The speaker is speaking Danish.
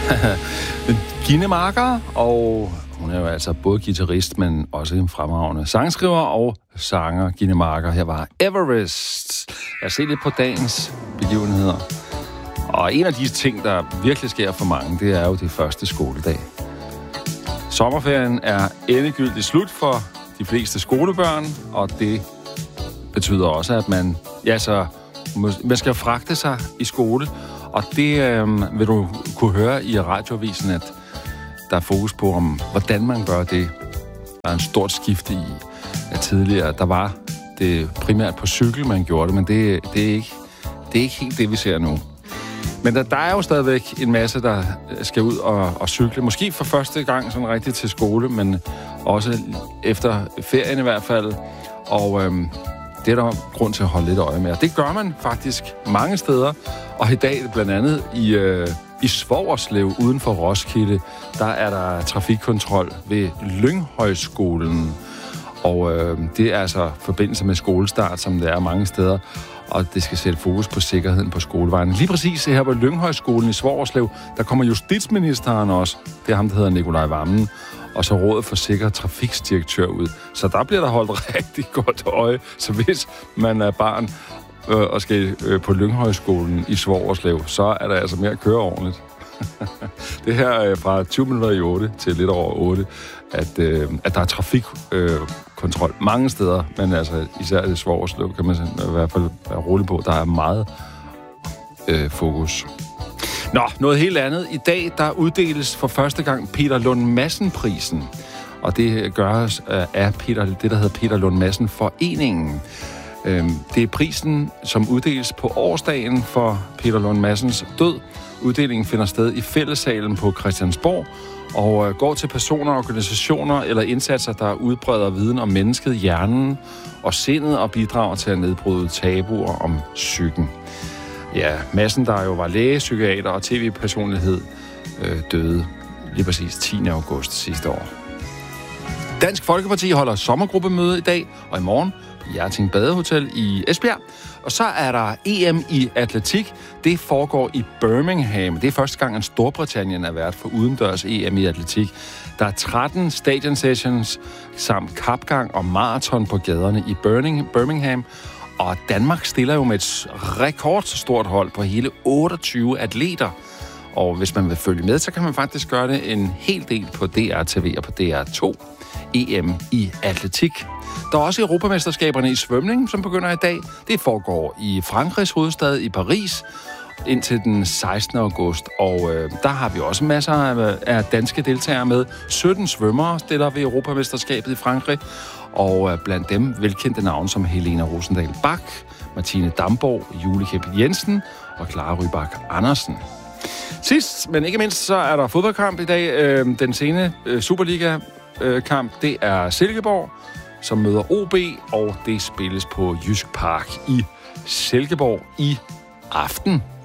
Gitte Marker, og hun er jo altså både guitarist, men også en fremragende sangskriver og sanger. Gitte Marker, her var Everest. Jeg ser lidt på dagens begivenheder. Og en af de ting, der virkelig sker for mange, det er jo det første skoledag. Sommerferien er endegyldigt slut for de fleste skolebørn, og det betyder også, at man skal fragte sig i skole. Og det vil du kunne høre i radioavisen, at der er fokus på, hvordan man gør det. Der er en stort skifte i, at tidligere, der var det primært på cykel, man gjorde det, men det er ikke helt det, vi ser nu. Men der er jo stadigvæk en masse, der skal ud og cykle. Måske for første gang sådan rigtigt til skole, men også efter ferien i hvert fald. Og det er der grund til at holde lidt øje med. Og det gør man faktisk mange steder. Og i dag blandt andet i Svogerslev uden for Roskilde, der er der trafikkontrol ved Lynghøjskolen. Og det er altså forbindelse med skolestart, som det er mange steder. Og det skal sætte fokus på sikkerheden på skolevejen. Lige præcis her på Lynghøjskolen i Svogerslev, der kommer justitsministeren også. Det er ham, der hedder Nikolaj Wammen. Og så Rådet for Sikker Trafiksdirektør ud. Så der bliver der holdt rigtig godt øje. Så hvis man er barn og skal på Lynghøjskolen i Svogerslev, så er der altså mere at køre ordentligt. Det her er fra 20 minutter i 8 til lidt over 8, at der er trafikkontrol mange steder, men altså især i Svogerslev kan man i hvert fald være rolig på. Der er meget fokus. Nå, noget helt andet. I dag, der uddeles for første gang Peter Lund Madsen-prisen. Og det gøres af det, der hedder Peter Lund Madsen-foreningen. Det er prisen, som uddeles på årsdagen for Peter Lund Madsens død. Uddelingen finder sted i fællessalen på Christiansborg og går til personer, organisationer eller indsatser, der udbreder viden om mennesket, hjernen og sindet og bidrager til at nedbryde tabuer om psyken. Ja, Madsen, der jo var læge, psykiater og tv-personlighed, døde lige præcis 10. august sidste år. Dansk Folkeparti holder sommergruppemøde i dag og i morgen på Hjerting Badehotel i Esbjerg. Og så er der EM i atletik. Det foregår i Birmingham. Det er første gang, at Storbritannien er vært for udendørs EM i atletik. Der er 13 stadion sessions samt kapgang og maraton på gaderne i Birmingham. Og Danmark stiller jo med et rekordstort hold på hele 28 atleter. Og hvis man vil følge med, så kan man faktisk gøre det en hel del på DR-TV og på DR2. EM i atletik. Der er også Europamesterskaberne i svømning, som begynder i dag. Det foregår i Frankrigs hovedstad i Paris indtil den 16. august. Og der har vi også masser af danske deltagere med. 17 svømmere stiller ved Europamesterskabet i Frankrig. Og blandt dem velkendte navne som Helena Rosendal Bach, Martine Damborg, Julie Kjep Jensen og Clara Rybak Andersen. Sidst, men ikke mindst, så er der fodboldkamp i dag. Den sene Superliga-kamp, det er Silkeborg, som møder OB, og det spilles på Jysk Park i Silkeborg i aften.